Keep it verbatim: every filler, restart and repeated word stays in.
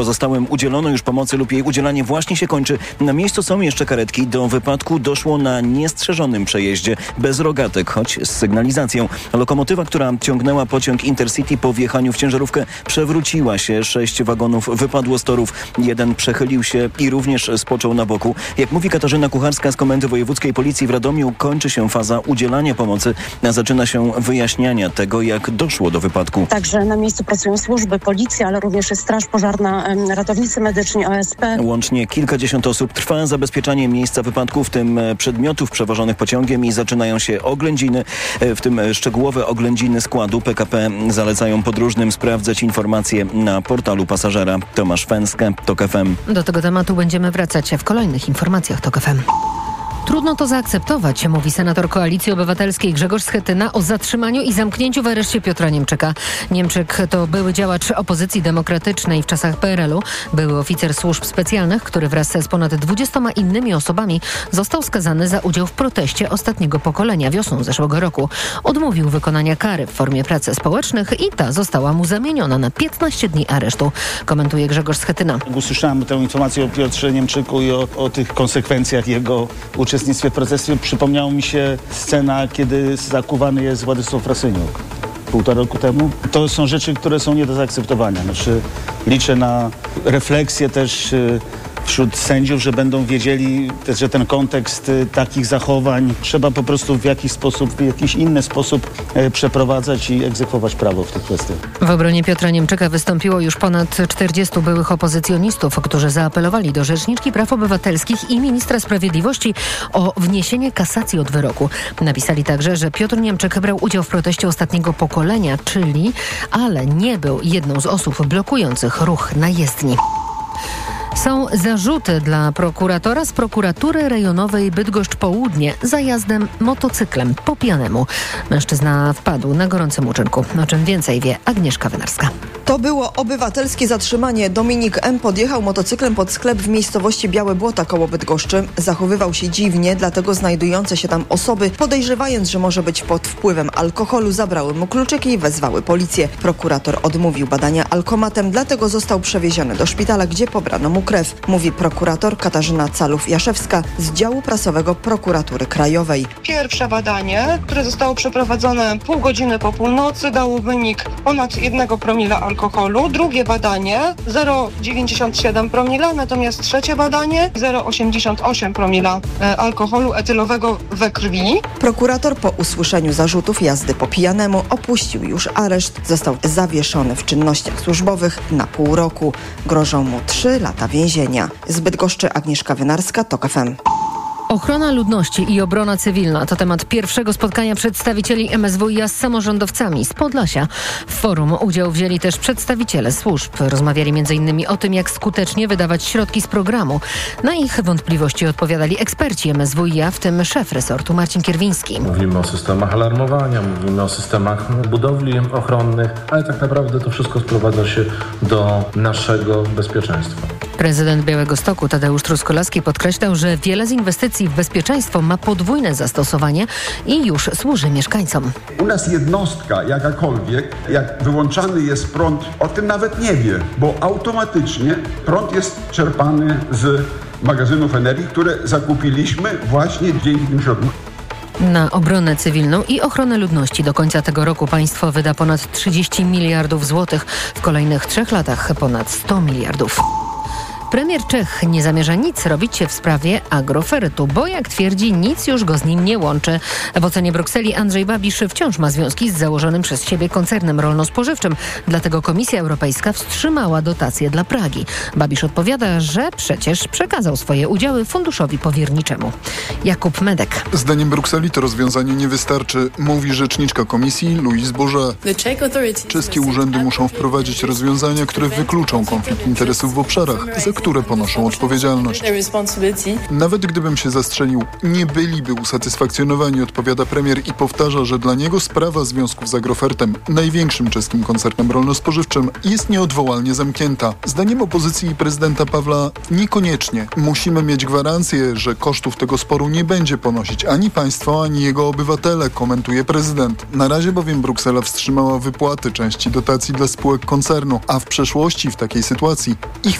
Pozostałym udzielono już pomocy lub jej udzielanie właśnie się kończy. Na miejscu są jeszcze karetki. Do wypadku doszło na niestrzeżonym przejeździe bez rogatek, choć z sygnalizacją. Lokomotywa, która ciągnęła pociąg Intercity po wjechaniu w ciężarówkę, przewróciła się. Sześć wagonów wypadło z torów. Jeden przechylił się i również spoczął na boku. Jak mówi Katarzyna Kucharska z Komendy Wojewódzkiej Policji w Radomiu, kończy się faza udzielania pomocy, a zaczyna się wyjaśniania tego, jak doszło do wypadku. Także na miejscu pracują służby, policja, ale również Straż Pożarna, ratownicy medyczni, O S P. Łącznie kilkadziesiąt osób. Trwa zabezpieczanie miejsca wypadku, w tym przedmiotów przewożonych pociągiem i zaczynają się oględziny, w tym szczegółowe oględziny składu. P K P zalecają podróżnym sprawdzać informacje na portalu pasażera. Tomasz Fęskę, TOK F M. Do tego tematu będziemy wracać w kolejnych informacjach TOK F M. Trudno to zaakceptować, mówi senator Koalicji Obywatelskiej Grzegorz Schetyna o zatrzymaniu i zamknięciu w areszcie Piotra Niemczyka. Niemczyk to były działacz opozycji demokratycznej w czasach P R L u, były oficer służb specjalnych, który wraz z ponad dwudziestoma innymi osobami został skazany za udział w proteście ostatniego pokolenia wiosną zeszłego roku. Odmówił wykonania kary w formie pracy społecznych i ta została mu zamieniona na piętnaście dni aresztu. Komentuje Grzegorz Schetyna. Usłyszałem tę informację o Piotrze Niemczyku i o, o tych konsekwencjach jego uczestnictwa w procesie. Przypomniała mi się scena, kiedy zakuwany jest Władysław Frasyniuk półtora roku temu. To są rzeczy, które są nie do zaakceptowania. Znaczy, liczę na refleksję też wśród sędziów, że będą wiedzieli, że ten kontekst takich zachowań trzeba po prostu w jakiś sposób, w jakiś inny sposób przeprowadzać i egzekwować prawo w tych kwestiach. W obronie Piotra Niemczyka wystąpiło już ponad czterdziestu byłych opozycjonistów, którzy zaapelowali do Rzeczniczki Praw Obywatelskich i ministra sprawiedliwości o wniesienie kasacji od wyroku. Napisali także, że Piotr Niemczyk brał udział w proteście ostatniego pokolenia, czyli, ale nie był jedną z osób blokujących ruch na jezdni. Są zarzuty dla prokuratora z prokuratury rejonowej Bydgoszcz Południe za jazdem motocyklem po pijanemu. Mężczyzna wpadł na gorącym uczynku. O czym więcej wie Agnieszka Wynarska. To było obywatelskie zatrzymanie. Dominik M. podjechał motocyklem pod sklep w miejscowości Białe Błota koło Bydgoszczy. Zachowywał się dziwnie, dlatego znajdujące się tam osoby, podejrzewając, że może być pod wpływem alkoholu, zabrały mu kluczyki i wezwały policję. Prokurator odmówił badania alkomatem, dlatego został przewieziony do szpitala, gdzie pobrano mu krew, mówi prokurator Katarzyna Calów-Jaszewska z działu prasowego Prokuratury Krajowej. Pierwsze badanie, które zostało przeprowadzone pół godziny po północy, dało wynik ponad jednego promila alkoholu. Drugie badanie zero przecinek dziewięćdziesiąt siedem promila, natomiast trzecie badanie zero przecinek osiemdziesiąt osiem promila alkoholu etylowego we krwi. Prokurator po usłyszeniu zarzutów jazdy po pijanemu opuścił już areszt. Został zawieszony w czynnościach służbowych na pół roku. Grożą mu trzy lata więzienia. Z Bydgoszczy Agnieszka Wynarska, TOK F M. Ochrona ludności i obrona cywilna to temat pierwszego spotkania przedstawicieli M S W i a z samorządowcami z Podlasia. W forum udział wzięli też przedstawiciele służb. Rozmawiali między innymi o tym, jak skutecznie wydawać środki z programu. Na ich wątpliwości odpowiadali eksperci M S W i a, w tym szef resortu Marcin Kierwiński. Mówimy o systemach alarmowania, mówimy o systemach budowli ochronnych, ale tak naprawdę to wszystko sprowadza się do naszego bezpieczeństwa. Prezydent Białegostoku Tadeusz Truskolaski podkreślał, że wiele z inwestycji w bezpieczeństwo ma podwójne zastosowanie i już służy mieszkańcom. U nas jednostka jakakolwiek, jak wyłączany jest prąd, o tym nawet nie wie, bo automatycznie prąd jest czerpany z magazynów energii, które zakupiliśmy właśnie dzięki tym środkom. Na obronę cywilną i ochronę ludności do końca tego roku państwo wyda ponad trzydzieści miliardów złotych. W kolejnych trzech latach ponad sto miliardów. Premier Czech nie zamierza nic robić w sprawie Agrofertu, bo jak twierdzi, nic już go z nim nie łączy. W ocenie Brukseli Andrzej Babisz wciąż ma związki z założonym przez siebie koncernem rolno-spożywczym. Dlatego Komisja Europejska wstrzymała dotacje dla Pragi. Babisz odpowiada, że przecież przekazał swoje udziały funduszowi powierniczemu. Jakub Medek. Zdaniem Brukseli to rozwiązanie nie wystarczy, mówi rzeczniczka Komisji Louise Bourget. Czeskie urzędy muszą wprowadzić rozwiązania, które wykluczą konflikt interesów w obszarach, za które ponoszą odpowiedzialność. Nawet gdybym się zastrzelił, nie byliby usatysfakcjonowani, odpowiada premier i powtarza, że dla niego sprawa związków z Agrofertem, największym czeskim koncernem rolno-spożywczym, jest nieodwołalnie zamknięta. Zdaniem opozycji i prezydenta Pawła niekoniecznie. Musimy mieć gwarancję, że kosztów tego sporu nie będzie ponosić ani państwo, ani jego obywatele, komentuje prezydent. Na razie bowiem Bruksela wstrzymała wypłaty części dotacji dla spółek koncernu, a w przeszłości w takiej sytuacji ich